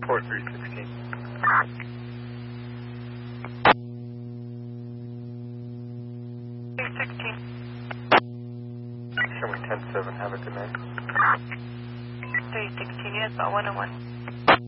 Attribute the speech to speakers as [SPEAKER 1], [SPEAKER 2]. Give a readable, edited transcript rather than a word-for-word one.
[SPEAKER 1] Report 316. Showing 10-7, have a good night.
[SPEAKER 2] 316, units about 101.